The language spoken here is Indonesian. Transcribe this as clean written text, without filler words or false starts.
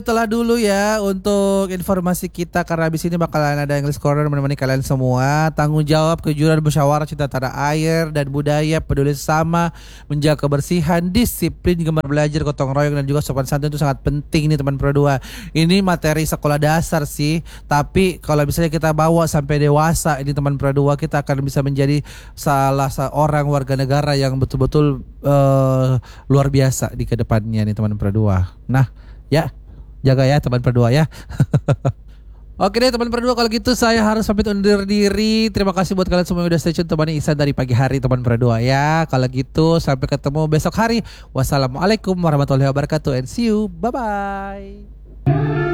Telah dulu ya untuk informasi kita karena habis ini bakalan ada English Corner menemani kalian semua. Tanggung jawab, kejujuran, musyawarah, cinta tanah air dan budaya, peduli sesama, menjaga kebersihan, disiplin, gemar belajar, gotong royong dan juga sopan santun itu sangat penting nih teman Pro 2. Ini materi sekolah dasar sih, tapi kalau misalnya kita bawa sampai dewasa ini teman Pro 2, kita akan bisa menjadi salah seorang warga negara yang betul-betul luar biasa di kedepannya nih teman Pro 2. Nah, ya jaga ya teman berdua ya. Oke deh teman berdua, kalau gitu saya harus pamit undur diri. Terima kasih buat kalian semua yang udah stay tune temani Ihsan dari pagi hari teman berdua ya. Kalau gitu sampai ketemu besok hari. Wassalamualaikum warahmatullahi wabarakatuh and see you. Bye bye.